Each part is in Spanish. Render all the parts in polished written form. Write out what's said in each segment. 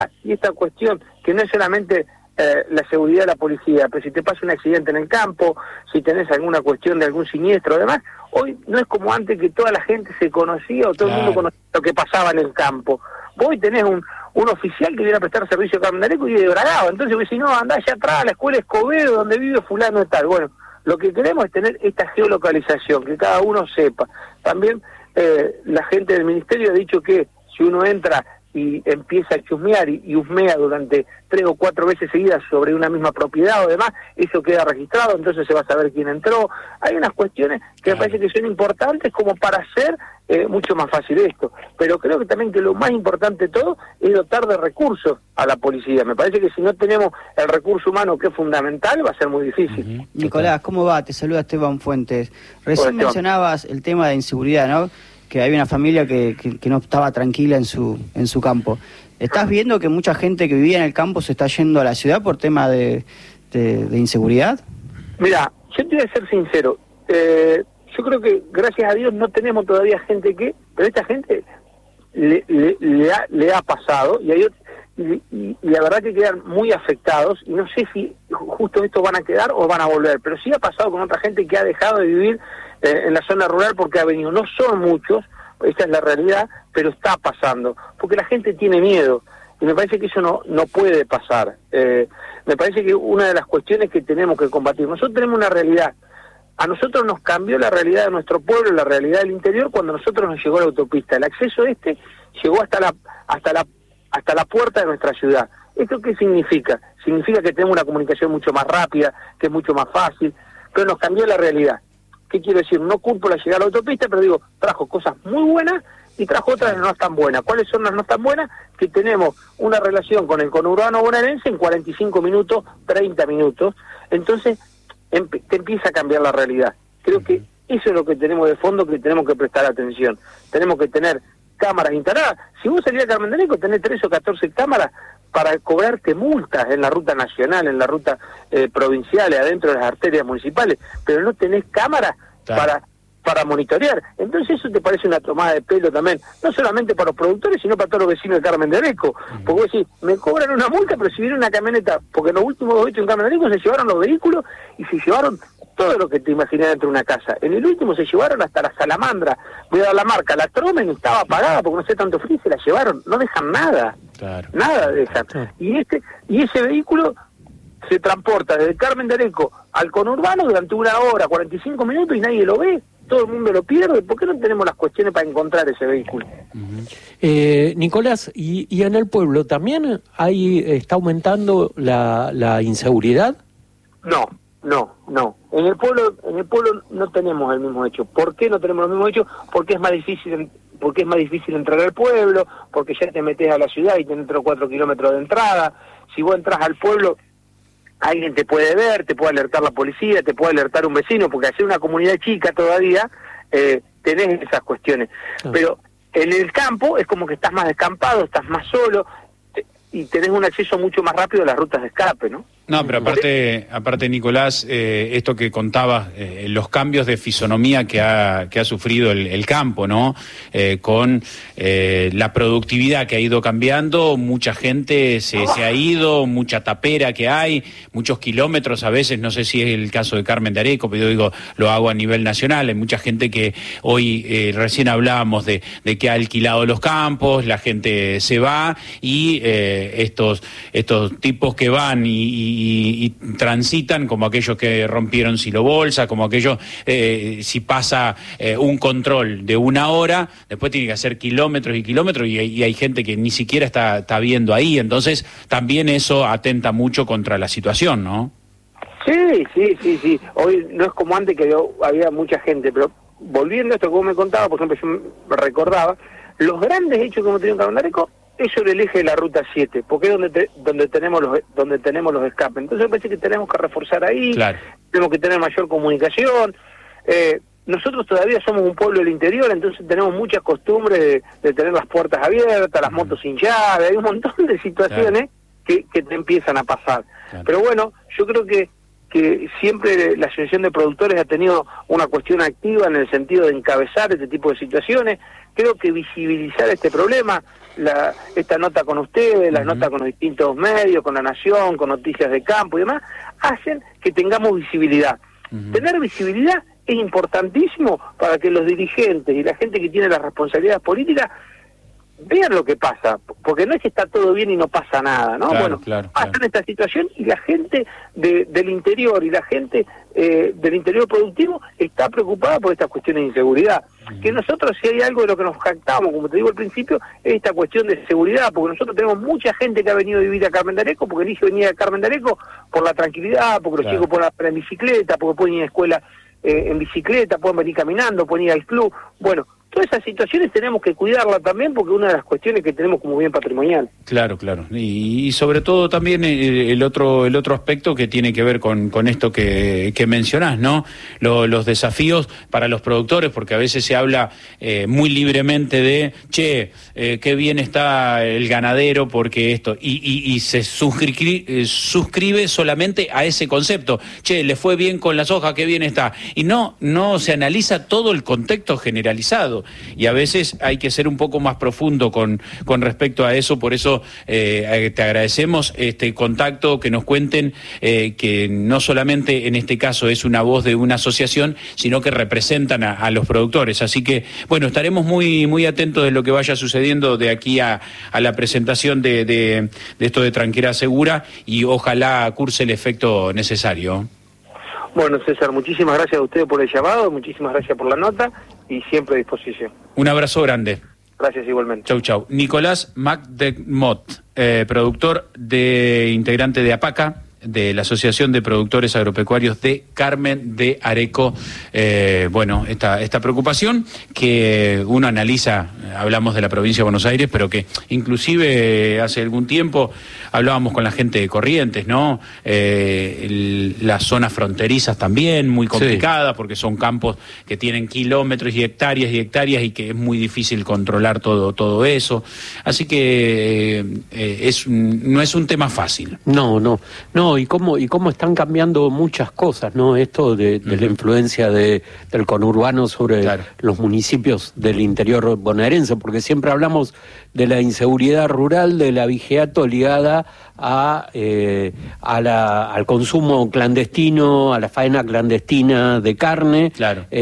Y esta cuestión, que no es solamente la seguridad de la policía, pero si te pasa un accidente en el campo, si tenés alguna cuestión de algún siniestro, además, hoy no es como antes que toda la gente se conocía o todo el mundo conocía lo que pasaba en el campo. Vos hoy tenés un oficial que viene a prestar servicio a Carmen de Areco y de Bragado, entonces vos decís, no, andá allá atrás a la escuela Escobedo donde vive fulano y tal. Bueno, lo que queremos es tener esta geolocalización, que cada uno sepa. También la gente del ministerio ha dicho que si uno entra y empieza a chusmear y husmea durante 3 o 4 veces seguidas sobre una misma propiedad o demás, eso queda registrado, entonces se va a saber quién entró. Hay unas cuestiones que me parece que son importantes como para hacer mucho más fácil esto, pero creo que también que lo más importante de todo es dotar de recursos a la policía. Me parece que si no tenemos el recurso humano, que es fundamental, va a ser muy difícil. Nicolás, ¿cómo va? Te saluda Esteban Fuentes. Recién mencionabas el tema de inseguridad, ¿no? Que hay una familia que no estaba tranquila en su campo. ¿Estás viendo que mucha gente que vivía en el campo se está yendo a la ciudad por tema de inseguridad? Mira, yo te voy a ser sincero. Yo creo que, gracias a Dios, no tenemos todavía gente pero esta gente le ha pasado, y la verdad que quedan muy afectados, y no sé si justo estos van a quedar o van a volver, pero sí ha pasado con otra gente que ha dejado de vivir en la zona rural porque ha venido. No son muchos, esta es la realidad, pero está pasando, porque la gente tiene miedo, y me parece que eso no puede pasar. Me parece que una de las cuestiones que tenemos que combatir, nosotros tenemos una realidad. A nosotros nos cambió la realidad de nuestro pueblo, la realidad del interior, cuando a nosotros nos llegó la autopista. El acceso llegó hasta la puerta de nuestra ciudad. ¿Esto qué significa? Significa que tenemos una comunicación mucho más rápida, que es mucho más fácil, pero nos cambió la realidad. ¿Qué quiero decir? No culpo la llegada a la autopista, pero digo, trajo cosas muy buenas y trajo otras no tan buenas. ¿Cuáles son las no tan buenas? Que tenemos una relación con el conurbano bonaerense en 45 minutos, 30 minutos. Entonces, te empieza a cambiar la realidad. Creo que eso es lo que tenemos de fondo, que tenemos que prestar atención. Tenemos que tener cámaras instaladas. Si vos salís a Carmen de Areco, tenés 13 o 14 cámaras para cobrarte multas en la ruta nacional, en la ruta provincial, adentro de las arterias municipales, pero no tenés cámaras para monitorear. Entonces eso te parece una tomada de pelo también, no solamente para los productores, sino para todos los vecinos de Carmen de Areco. Porque vos decís, me cobran una multa, pero si viene una camioneta, porque en los últimos 2 hechos en Carmen de Areco se llevaron los vehículos y se llevaron todo lo que te imaginas dentro de una casa. En el último se llevaron hasta la salamandra, voy a dar la marca, la Tromen estaba apagada porque no sé tanto frío, se la llevaron, no dejan nada, nada dejan. Y ese vehículo se transporta desde Carmen de Areco al conurbano durante 1 hora, 45 minutos y nadie lo ve, todo el mundo lo pierde. ¿Por qué no tenemos las cuestiones para encontrar ese vehículo? Nicolás, ¿y en el pueblo también está aumentando la inseguridad? No. En el pueblo no tenemos el mismo hecho. ¿Por qué no tenemos el mismo hecho? Porque es más difícil entrar al pueblo, porque ya te metes a la ciudad y tenés 3 o 4 kilómetros de entrada. Si vos entras al pueblo, alguien te puede ver, te puede alertar la policía, te puede alertar un vecino, porque al ser una comunidad chica todavía, tenés esas cuestiones. Pero en el campo es como que estás más descampado, estás más solo, y tenés un acceso mucho más rápido a las rutas de escape, ¿no? No, pero aparte Nicolás, esto que contabas, los cambios de fisonomía que ha sufrido el campo, ¿no? Con la productividad que ha ido cambiando, mucha gente se ha ido, mucha tapera que hay, muchos kilómetros a veces, no sé si es el caso de Carmen de Areco, pero yo digo, lo hago a nivel nacional, hay mucha gente que hoy, recién hablábamos de que ha alquilado los campos, la gente se va y estos tipos que van y transitan, como aquellos que rompieron silobolsa, como aquellos, si pasa un control de 1 hora, después tiene que hacer kilómetros y kilómetros, y hay gente que ni siquiera está viendo ahí. Entonces también eso atenta mucho contra la situación, ¿no? Sí. Hoy no es como antes, que había mucha gente, pero volviendo a esto que vos me contabas, por ejemplo, yo me recordaba los grandes hechos que hemos tenido en Carmen de Areco, es sobre el eje de la ruta 7, porque es donde tenemos los escapes. Entonces me parece que tenemos que reforzar ahí, tenemos que tener mayor comunicación. Nosotros todavía somos un pueblo del interior, entonces tenemos muchas costumbres de tener las puertas abiertas, las motos sin llave, hay un montón de situaciones que te empiezan a pasar. Pero bueno, yo creo que siempre la Asociación de Productores ha tenido una cuestión activa en el sentido de encabezar este tipo de situaciones. Creo que visibilizar este problema, esta nota con ustedes, las notas con los distintos medios, con La Nación, con Noticias de Campo y demás, hacen que tengamos visibilidad. Tener visibilidad es importantísimo para que los dirigentes y la gente que tiene las responsabilidades políticas vean lo que pasa, porque no es que está todo bien y no pasa nada, ¿no? Claro, Pasa esta situación y la gente del interior y la gente del interior productivo está preocupada por estas cuestiones de inseguridad. Que nosotros, si hay algo de lo que nos jactamos, como te digo al principio, es esta cuestión de seguridad, porque nosotros tenemos mucha gente que ha venido a vivir a Carmen de Areco, porque elige venir a Carmen de Areco por la tranquilidad, porque los chicos pueden andar en bicicleta, porque pueden ir a escuela en bicicleta, pueden venir caminando, pueden ir al club. Bueno, todas esas situaciones tenemos que cuidarla también porque es una de las cuestiones que tenemos como bien patrimonial. Claro. Y sobre todo también el otro aspecto que tiene que ver con esto que mencionás, ¿no? Los desafíos para los productores, porque a veces se habla muy libremente de, qué bien está el ganadero porque esto, y se suscribe solamente a ese concepto. Le fue bien con la soja, qué bien está. Y no se analiza todo el contexto generalizado. Y a veces hay que ser un poco más profundo con respecto a eso, por eso te agradecemos este contacto, que nos cuenten que no solamente en este caso es una voz de una asociación, sino que representan a los productores. Así que, bueno, estaremos muy atentos de lo que vaya sucediendo de aquí a la presentación de esto de Tranquera Segura, y ojalá curse el efecto necesario. Bueno, César, muchísimas gracias a ustedes por el llamado, muchísimas gracias por la nota y siempre a disposición. Un abrazo grande. Gracias igualmente. Chau. Nicolás McDermott, productor integrante de APACA, de la Asociación de Productores Agropecuarios de Carmen de Areco. Esta preocupación que uno analiza, hablamos de la provincia de Buenos Aires, pero que inclusive hace algún tiempo hablábamos con la gente de Corrientes, ¿no? Las zonas fronterizas también, muy complicadas, porque son campos que tienen kilómetros y hectáreas y que es muy difícil controlar todo eso. Así que no es un tema fácil. No, y cómo están cambiando muchas cosas, ¿no? Esto de la influencia del conurbano sobre los municipios del interior bonaerense, porque siempre hablamos de la inseguridad rural, de la vigiato ligada al consumo clandestino, a la faena clandestina de carne,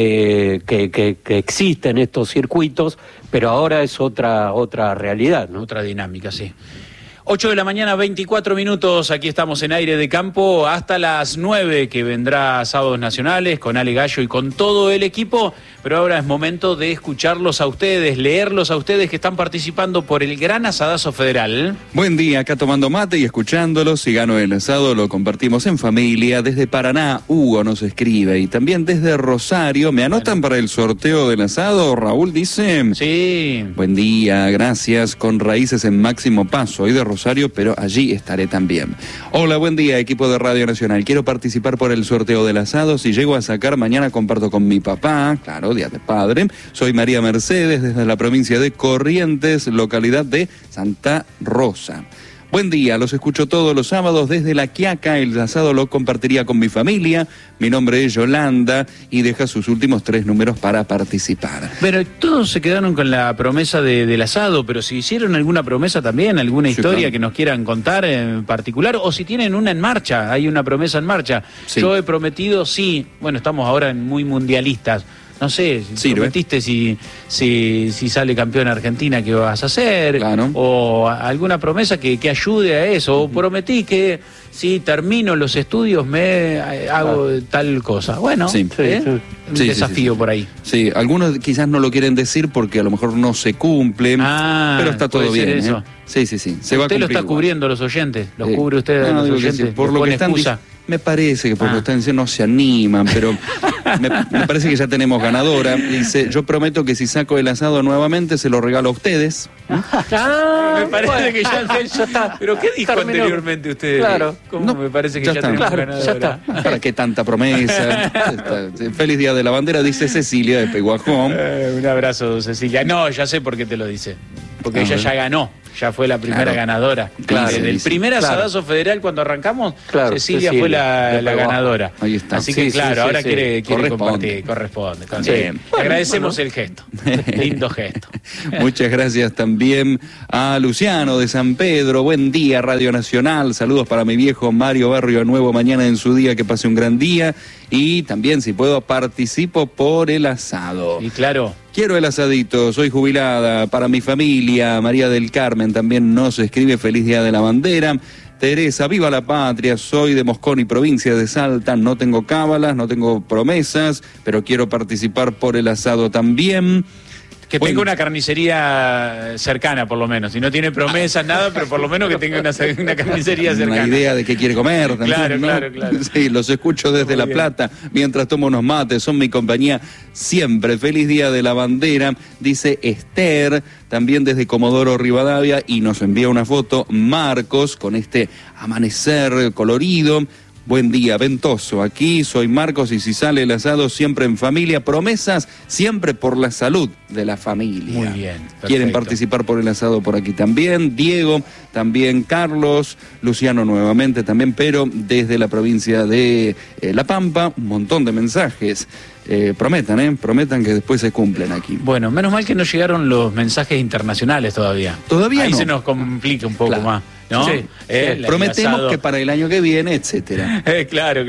que existe en estos circuitos, pero ahora es otra realidad, ¿no? Otra dinámica, sí. 8 de la mañana, 24 minutos, aquí estamos en Aire de Campo, hasta las 9, que vendrá Sábados Nacionales con Ale Gallo y con todo el equipo, pero ahora es momento de escucharlos a ustedes, leerlos a ustedes que están participando por el Gran Asadazo Federal. Buen día, acá tomando mate y escuchándolos. Si gano el asado lo compartimos en familia. Desde Paraná, Hugo nos escribe, y también desde Rosario. ¿Me anotan para el sorteo del asado? Raúl dice. Sí. Buen día, gracias. Con raíces en Máximo Paso, hoy de Rosario, pero allí estaré también. Hola, buen día, equipo de Radio Nacional. Quiero participar por el sorteo del asado. Si llego a sacar, mañana comparto con mi papá. Claro, Día de Padre. Soy María Mercedes, desde la provincia de Corrientes, localidad de Santa Rosa. Buen día, los escucho todos los sábados desde La Quiaca. El asado lo compartiría con mi familia. Mi nombre es Yolanda, y deja sus últimos 3 números para participar. Pero todos se quedaron con la promesa del asado, pero si hicieron alguna promesa también, alguna historia que nos quieran contar en particular, o si tienen una en marcha, hay una promesa en marcha. Yo he prometido, bueno, estamos ahora muy mundialistas. No sé, prometiste si sale campeón Argentina, ¿qué vas a hacer? Claro. O alguna promesa que ayude a eso. O prometí que si termino los estudios me hago tal cosa. Bueno, un desafío por ahí. Sí, algunos quizás no lo quieren decir porque a lo mejor no se cumple, pero está todo bien. Eso. Sí. Se va a usted lo está cubriendo los oyentes, los cubre usted a los oyentes. Por lo que están me parece que por lo que están diciendo no se animan, pero me parece que ya tenemos ganadora. Dice, yo prometo que si saco el asado nuevamente se lo regalo a ustedes. Me parece que ya está. ¿Pero qué dijo anteriormente usted? Claro. ¿Cómo me parece que ya tenemos ganadora? Ya está. ¿Para qué tanta promesa? Feliz Día de la Bandera, dice Cecilia de Peguajón. Un abrazo, Cecilia. No, ya sé por qué te lo dice. Porque ella ya ganó. ya fue la primera ganadora. Claro, Del primer asadazo federal cuando arrancamos, Cecilia fue la ganadora. Ahí está. Así que ahora quiere compartir, corresponde. Le agradecemos el gesto, lindo gesto. Muchas gracias también a Luciano de San Pedro. Buen día, Radio Nacional. Saludos para mi viejo Mario Barrio Nuevo, mañana en su día, que pase un gran día. Y también, si puedo, participo por el asado. Y claro. Quiero el asadito, soy jubilada, para mi familia. María del Carmen también nos escribe: feliz día de la bandera. Teresa, viva la patria, soy de Mosconi, provincia de Salta, no tengo cábalas, no tengo promesas, pero quiero participar por el asado también. Que tenga una carnicería cercana, por lo menos. Si no tiene promesas, nada, pero por lo menos que tenga una carnicería cercana. Una idea de qué quiere comer también, claro. Sí, los escucho desde La Plata, mientras tomo unos mates, son mi compañía siempre. Feliz día de la bandera, dice Esther, también desde Comodoro Rivadavia, y nos envía una foto Marcos con este amanecer colorido. Buen día, ventoso. Aquí soy Marcos, y si sale el asado, siempre en familia. Promesas siempre por la salud de la familia. Muy bien. Perfecto. Quieren participar por el asado por aquí también. Diego, también Carlos, Luciano nuevamente también, pero desde la provincia de La Pampa, un montón de mensajes. Prometan que después se cumplen aquí. Bueno, menos mal que no llegaron los mensajes internacionales todavía. Todavía ahí no. se nos complica un poco más, ¿no? Sí. Prometemos que para el año que viene, etcétera. Claro,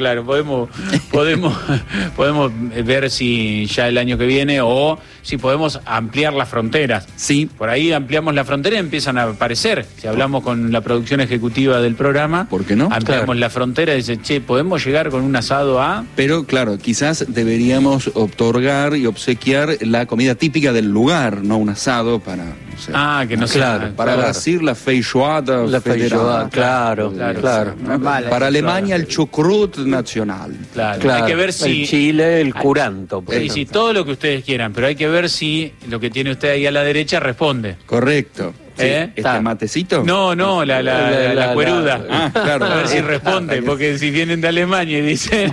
podemos ver si ya el año que viene, o si podemos ampliar las fronteras. Sí. Por ahí ampliamos la frontera y empiezan a aparecer. Si hablamos con la producción ejecutiva del programa, ¿por qué no? Ampliamos la frontera y dice, che, ¿podemos llegar con un asado a...? Pero claro, quizás deberíamos otorgar y obsequiar la comida típica del lugar, no un asado para... No sé, que no sea... Para Brasil, la feijoada. La feijoada, claro. ¿no? Para Alemania, el chucrut nacional. Claro. Hay que ver si... El chile, el curanto. Sí, todo lo que ustedes quieran, pero hay que ver si lo que tiene usted ahí a la derecha responde. Correcto. Sí. ¿Este matecito? No, la cueruda. Claro. A ver si responde, porque si vienen de Alemania y dicen...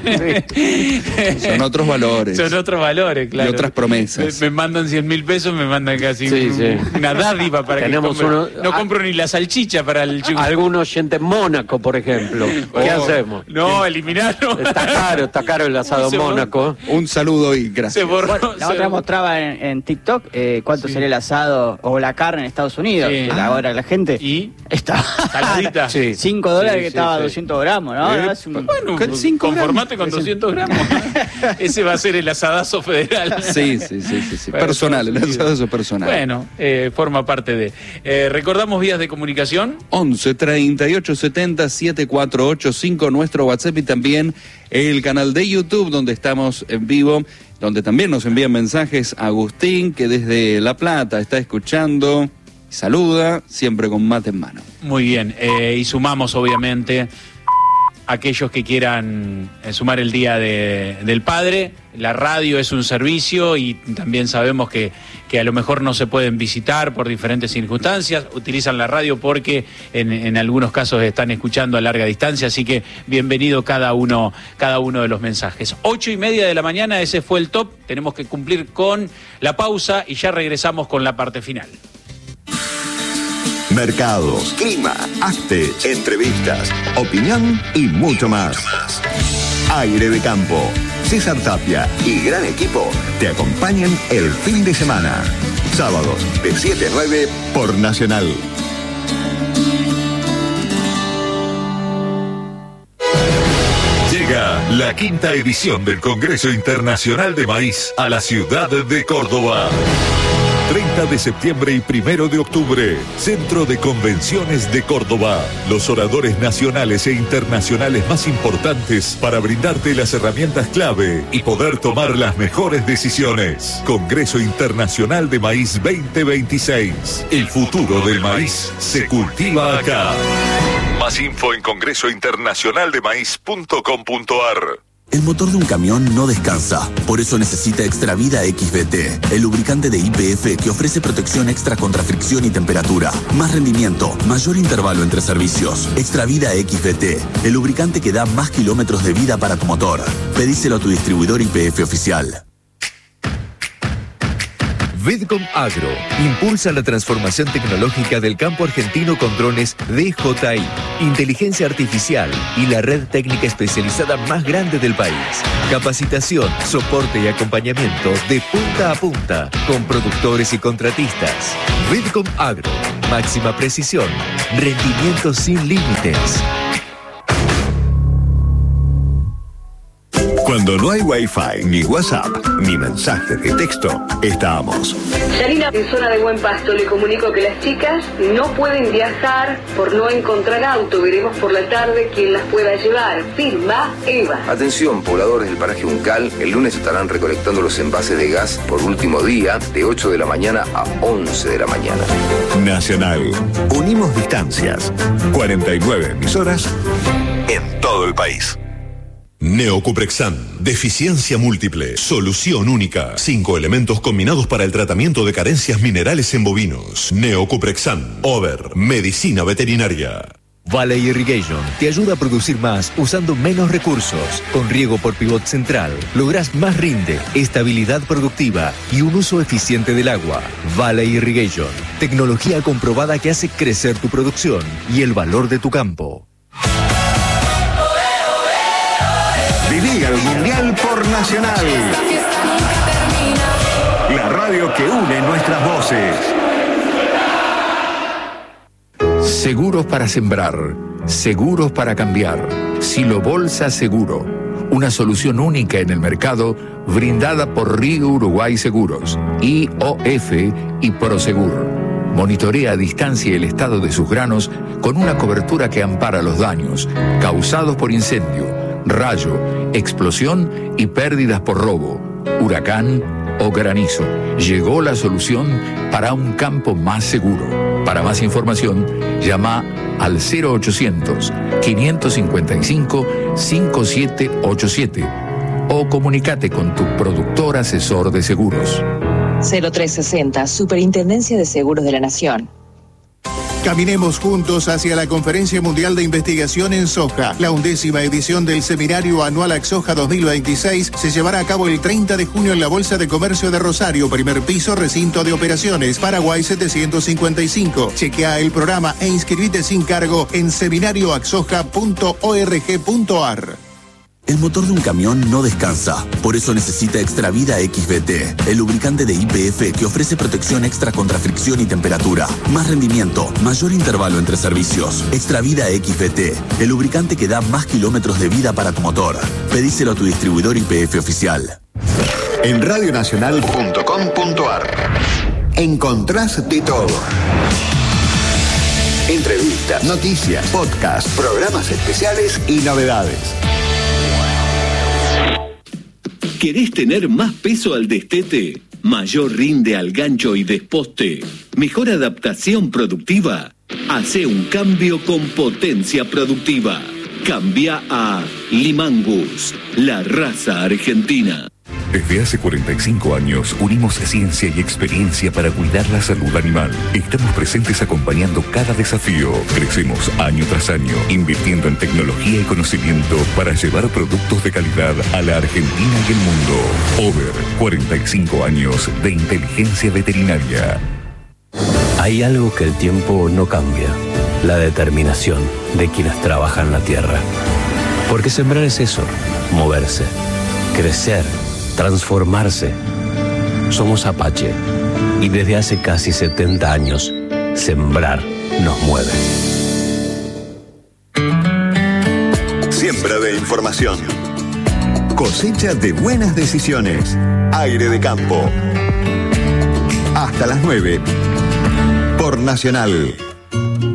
Son otros valores. Son otros valores, claro. Y otras promesas. Me mandan 100.000 pesos, me mandan casi una dádiva para Tenemos que compre. No compro ni la salchicha para el chucrut. Algún oyente en Mónaco, por ejemplo. ¿Qué hacemos? No, eliminarlo. Está caro el asado en Mónaco. Un saludo y gracias. Bueno, la otra mostraba en TikTok cuánto sería el asado o la carne en Estados Unidos. Sí. Ahora la gente y está saladita. $5 que estaba a 200 gramos, ¿no? Bueno, conformate con 200 gramos. Ese va a ser el asadazo federal. Sí. Personal, el asadazo personal. Bueno, forma parte de... recordamos vías de comunicación. 11 38 70 7485, nuestro WhatsApp, y también el canal de YouTube donde estamos en vivo, donde también nos envían mensajes. Agustín, que desde La Plata está escuchando, saluda, siempre con mate en mano. Muy bien, y sumamos obviamente aquellos que quieran sumar el Día del Padre. La radio es un servicio y también sabemos que a lo mejor no se pueden visitar por diferentes circunstancias. Utilizan la radio porque en algunos casos están escuchando a larga distancia, así que bienvenido cada uno de los mensajes. 8:30 de la mañana, ese fue el top. Tenemos que cumplir con la pausa y ya regresamos con la parte final. Mercados, clima, arte, entrevistas, opinión y mucho más. Aire de Campo, César Tapia y gran equipo te acompañan el fin de semana. Sábados de 7 a 9 por Nacional. Llega la 5ª edición del Congreso Internacional de Maíz a la ciudad de Córdoba. 30 de septiembre y 1 de octubre, Centro de Convenciones de Córdoba. Los oradores nacionales e internacionales más importantes para brindarte las herramientas clave y poder tomar las mejores decisiones. Congreso Internacional de Maíz 2026. El futuro del maíz se cultiva acá. Más info en congresointernacionaldemaíz.com.ar. El motor de un camión no descansa, por eso necesita Extravida XVT, el lubricante de YPF que ofrece protección extra contra fricción y temperatura, más rendimiento, mayor intervalo entre servicios. Extravida XVT, el lubricante que da más kilómetros de vida para tu motor. Pedíselo a tu distribuidor YPF oficial. Vidcom Agro impulsa la transformación tecnológica del campo argentino con drones DJI, inteligencia artificial y la red técnica especializada más grande del país. Capacitación, soporte y acompañamiento de punta a punta con productores y contratistas. Vidcom Agro, máxima precisión, rendimiento sin límites. Cuando no hay Wi-Fi, ni WhatsApp, ni mensajes de texto, estamos. Yanina, en zona de Buen Pasto, le comunico que las chicas no pueden viajar por no encontrar auto. Veremos por la tarde quién las pueda llevar. Firma Eva. Atención, pobladores del paraje Uncal, el lunes estarán recolectando los envases de gas por último día, de 8 de la mañana a 11 de la mañana. Nacional. Unimos distancias. 49 emisoras en todo el país. Neocuprexan, deficiencia múltiple, solución única. 5 elementos combinados para el tratamiento de carencias minerales en bovinos. Neocuprexan, Over, medicina veterinaria. Valley Irrigation te ayuda a producir más usando menos recursos. Con riego por pivot central, lográs más rinde, estabilidad productiva y un uso eficiente del agua. Valley Irrigation, tecnología comprobada que hace crecer tu producción y el valor de tu campo. Viví el Mundial por Nacional. La radio que une nuestras voces. Seguros para sembrar, seguros para cambiar. Silo Bolsa Seguro, una solución única en el mercado brindada por Río Uruguay Seguros, IOF y Prosegur. Monitorea a distancia el estado de sus granos con una cobertura que ampara los daños causados por incendio, rayo, explosión y pérdidas por robo, huracán o granizo. Llegó la solución para un campo más seguro. Para más información, llama al 0800-555-5787 o comunícate con tu productor asesor de seguros. 0360, Superintendencia de Seguros de la Nación. Caminemos juntos hacia la Conferencia Mundial de Investigación en Soja. La 11ª edición del Seminario Anual AXOJA 2026 se llevará a cabo el 30 de junio en la Bolsa de Comercio de Rosario, primer piso, recinto de operaciones, Paraguay 755. Chequea el programa e inscribite sin cargo en seminarioaxoja.org.ar. El motor de un camión no descansa, por eso necesita Extravida XVT, el lubricante de YPF que ofrece protección extra contra fricción y temperatura, más rendimiento, mayor intervalo entre servicios. Extravida XVT, el lubricante que da más kilómetros de vida para tu motor. Pedíselo a tu distribuidor YPF oficial. En radionacional.com.ar encontrás de todo. Entrevistas, noticias, podcasts, programas especiales y novedades. ¿Querés tener más peso al destete? ¿Mayor rinde al gancho y desposte? ¿Mejor adaptación productiva? Hacé un cambio con potencia productiva. Cambia a Limangus, la raza argentina. Desde hace 45 años unimos ciencia y experiencia para cuidar la salud animal. Estamos presentes acompañando cada desafío. Crecemos año tras año, invirtiendo en tecnología y conocimiento para llevar productos de calidad a la Argentina y el mundo. Over, 45 años de inteligencia veterinaria. Hay algo que el tiempo no cambia: la determinación de quienes trabajan la tierra. Porque sembrar es eso, moverse, crecer, transformarse. Somos Apache y desde hace casi 70 años, sembrar nos mueve. Siembra de información. Cosecha de buenas decisiones. Aire de campo. Hasta las 9. Por Nacional.